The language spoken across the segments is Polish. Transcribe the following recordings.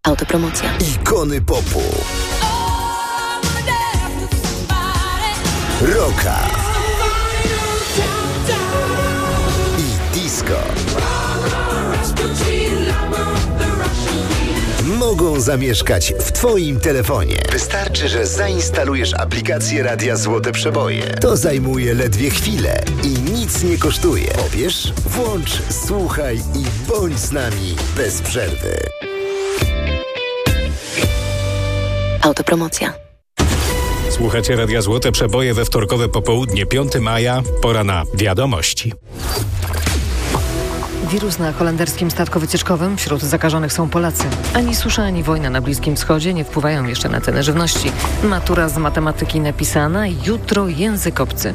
Autopromocja. Ikony popu, rocka i disco mogą zamieszkać w Twoim telefonie. Wystarczy, że zainstalujesz aplikację Radia Złote Przeboje. To zajmuje ledwie chwilę i nic nie kosztuje. Pobierz, włącz, słuchaj i bądź z nami bez przerwy. Autopromocja. Słuchacie Radia Złote Przeboje we wtorkowe popołudnie, 5 maja, pora na wiadomości. Wirus na holenderskim statku wycieczkowym. Wśród zakażonych są Polacy. Ani susza, ani wojna na Bliskim Wschodzie nie wpływają jeszcze na ceny żywności. Matura z matematyki napisana, jutro język obcy.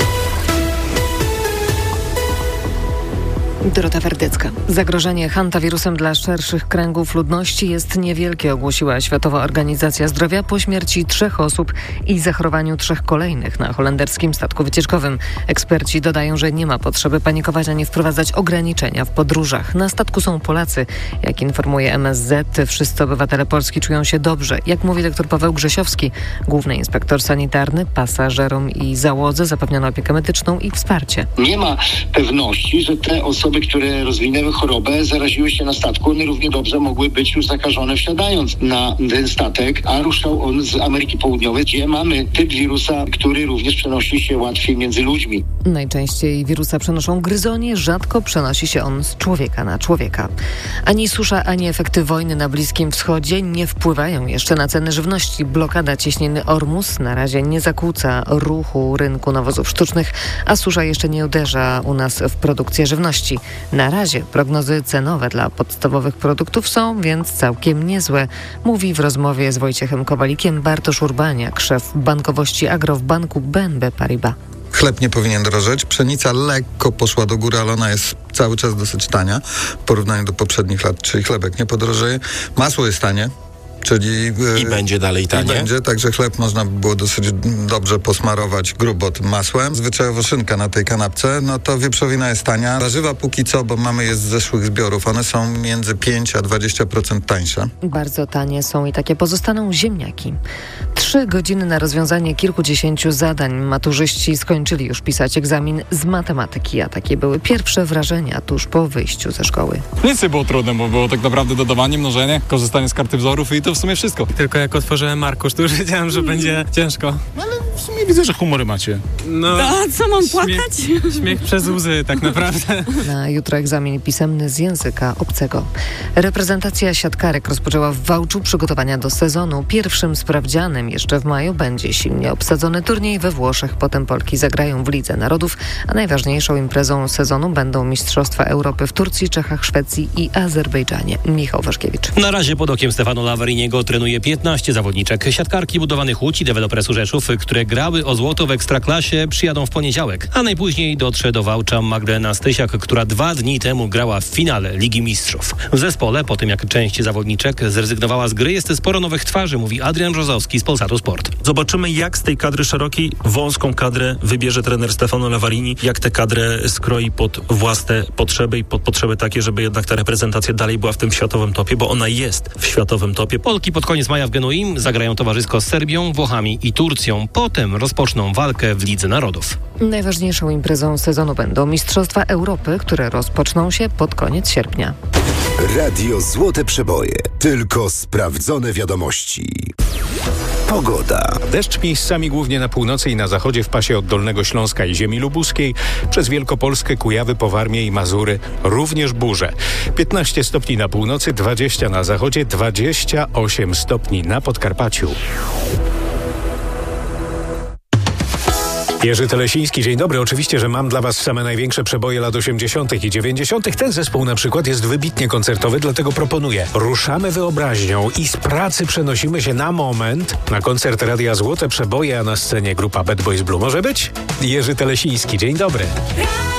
Dorota Werdycka. Zagrożenie hantawirusem dla szerszych kręgów ludności jest niewielkie, ogłosiła Światowa Organizacja Zdrowia po śmierci 3 osób i zachorowaniu 3 kolejnych na holenderskim statku wycieczkowym. Eksperci dodają, że nie ma potrzeby panikować ani wprowadzać ograniczenia w podróżach. Na statku są Polacy. Jak informuje MSZ, wszyscy obywatele Polski czują się dobrze. Jak mówi dr Paweł Grzesiowski, główny inspektor sanitarny, pasażerom i załodze zapewniono opiekę medyczną i wsparcie. Nie ma pewności, że te osoby, które rozwinęły chorobę, zaraziły się na statku, one równie dobrze mogły być już zakażone wsiadając na ten statek, a ruszał on z Ameryki Południowej, gdzie mamy typ wirusa, który również przenosi się łatwiej między ludźmi. Najczęściej wirusa przenoszą gryzonie, rzadko przenosi się on z człowieka na człowieka. Ani susza, ani efekty wojny na Bliskim Wschodzie nie wpływają jeszcze na ceny żywności. Blokada cieśniny Ormus na razie nie zakłóca ruchu rynku nawozów sztucznych, a susza jeszcze nie uderza u nas w produkcję żywności. Na razie prognozy cenowe dla podstawowych produktów są więc całkiem niezłe, mówi w rozmowie z Wojciechem Kowalikiem Bartosz Urbaniak, szef bankowości Agro w banku BNP Paribas. Chleb nie powinien drożeć, pszenica lekko poszła do góry, ale ona jest cały czas dosyć tania w porównaniu do poprzednich lat, czyli chlebek nie podrożeje. Masło jest tanie. Czyli i będzie dalej tanie. I będzie, także chleb można by było dosyć dobrze posmarować grubo tym masłem. Zwyczajowo szynka na tej kanapce, no to wieprzowina jest tania. Warzywa póki co, bo mamy je z zeszłych zbiorów, one są między 5 a 20% tańsze. Bardzo tanie są i takie pozostaną ziemniaki. 3 godziny na rozwiązanie kilkudziesięciu zadań. Maturzyści skończyli już pisać egzamin z matematyki, a takie były pierwsze wrażenia tuż po wyjściu ze szkoły. Nic nie było trudne, bo było tak naprawdę dodawanie, mnożenie, korzystanie z karty wzorów i to w sumie wszystko. Tylko jak otworzyłem arkusz, to już wiedziałem, że będzie ciężko. No ale w sumie widzę, że humory macie. No, a co, mam płakać? Śmiech przez łzy tak naprawdę. Na jutro egzamin pisemny z języka obcego. Reprezentacja siatkarek rozpoczęła w Wałczu przygotowania do sezonu. Pierwszym sprawdzianem jeszcze w maju będzie silnie obsadzony turniej we Włoszech. Potem Polki zagrają w Lidze Narodów, a najważniejszą imprezą sezonu będą Mistrzostwa Europy w Turcji, Czechach, Szwecji i Azerbejdżanie. Michał Waszkiewicz. Na razie pod okiem Stefano Lavariniego trenuje 15 zawodniczek. Siatkarki budowanych Łódź i deweloperesu Rzeszów, które grały o złoto w Ekstraklasie, przyjadą w poniedziałek, a najpóźniej dotrze do Wałcza Magdalena Stysiak, która 2 dni temu grała w finale Ligi Mistrzów. W zespole, po tym jak część zawodniczek zrezygnowała z gry, jest sporo nowych twarzy, mówi Adrian Brzozowski z Polsatu Sport. Zobaczymy, jak z tej kadry szerokiej wąską kadrę wybierze trener Stefano Lavarini, jak tę kadrę skroi pod własne potrzeby i pod potrzeby takie, żeby jednak ta reprezentacja dalej była w tym światowym topie, bo ona jest w światowym topie. Polki pod koniec maja w Genui zagrają towarzysko z Serbią, Włochami i Turcją. Potem rozpoczną walkę w Lidze Narodów. Najważniejszą imprezą sezonu będą Mistrzostwa Europy, które rozpoczną się pod koniec sierpnia. Radio Złote Przeboje. Tylko sprawdzone wiadomości. Pogoda. Deszcz miejscami głównie na północy i na zachodzie w pasie od Dolnego Śląska i ziemi lubuskiej. Przez Wielkopolskę, Kujawy, Powarmie i Mazury również burze. 15 stopni na północy, 20 na zachodzie, 28 stopni na Podkarpaciu. Jerzy Telesiński, dzień dobry. Oczywiście, że mam dla Was same największe przeboje lat 80. i 90. Ten zespół na przykład jest wybitnie koncertowy, dlatego proponuję. Ruszamy wyobraźnią i z pracy przenosimy się na moment na koncert Radia Złote Przeboje, a na scenie grupa Bad Boys Blue. Może być? Jerzy Telesiński, dzień dobry.